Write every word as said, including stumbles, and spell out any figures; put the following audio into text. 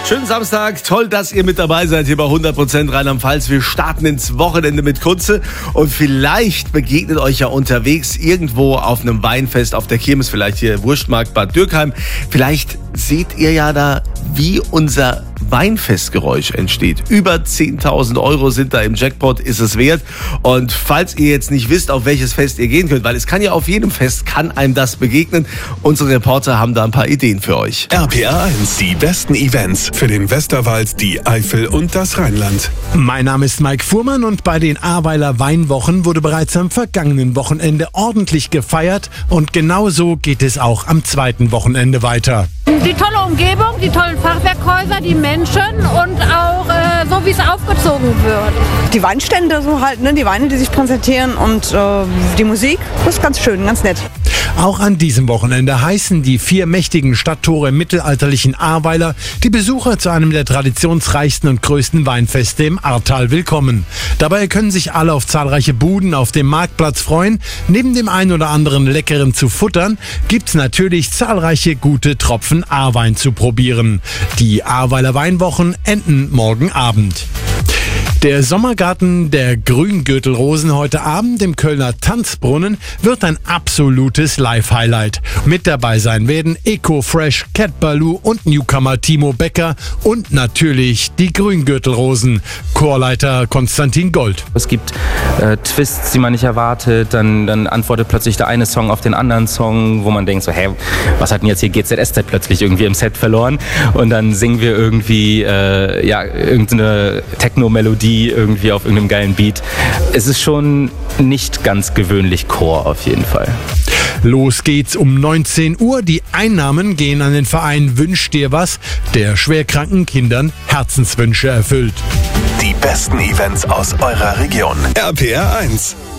Schönen Samstag, toll, dass ihr mit dabei seid hier bei hundert Prozent Rheinland-Pfalz. Wir starten ins Wochenende mit Kunze und vielleicht begegnet euch ja unterwegs irgendwo auf einem Weinfest, auf der Kirmes, vielleicht hier Wurstmarkt Bad Dürkheim. Vielleicht seht ihr ja da, wie unser Weinfestgeräusch entsteht. Über zehntausend Euro sind da im Jackpot, ist es wert. Und falls ihr jetzt nicht wisst, auf welches Fest ihr gehen könnt, weil es kann ja auf jedem Fest, kann einem das begegnen. Unsere Reporter haben da ein paar Ideen für euch. R P R eins, die besten Events für den Westerwald, die Eifel und das Rheinland. Mein Name ist Mike Fuhrmann und bei den Ahrweiler Weinwochen wurde bereits am vergangenen Wochenende ordentlich gefeiert und genauso geht es auch am zweiten Wochenende weiter. Die tolle Umgebung, die tollen Fachwerkhäuser, die Menschen und auch äh, so, wie es aufgezogen wird. Die Weinstände so halt, ne, die Weine, die sich präsentieren und äh, die Musik, das ist ganz schön, ganz nett. Auch an diesem Wochenende heißen die vier mächtigen Stadttore im mittelalterlichen Ahrweiler die Besucher zu einem der traditionsreichsten und größten Weinfeste im Ahrtal willkommen. Dabei können sich alle auf zahlreiche Buden auf dem Marktplatz freuen. Neben dem ein oder anderen Leckeren zu futtern, gibt's natürlich zahlreiche gute Tropfen Ahrwein zu probieren. Die Ahrweiler Weinwochen enden morgen Abend. Der Sommergarten der Grüngürtelrosen heute Abend im Kölner Tanzbrunnen wird ein absolutes Live-Highlight. Mit dabei sein werden Eco-Fresh, Cat Baloo und Newcomer Timo Becker und natürlich die Grüngürtelrosen. Chorleiter Konstantin Gold. Es gibt äh, Twists, die man nicht erwartet, dann, dann antwortet plötzlich der eine Song auf den anderen Song, wo man denkt so, hä, was hat denn jetzt hier G Z S Z plötzlich irgendwie im Set verloren? Und dann singen wir irgendwie äh, ja, irgendeine Techno-Melodie irgendwie auf irgendeinem geilen Beat. Es ist schon nicht ganz gewöhnlich Chor auf jeden Fall. Los geht's um neunzehn Uhr. Die Einnahmen gehen an den Verein Wünsch dir was, der schwerkranken Kindern Herzenswünsche erfüllt. Die besten Events aus eurer Region. R P R eins.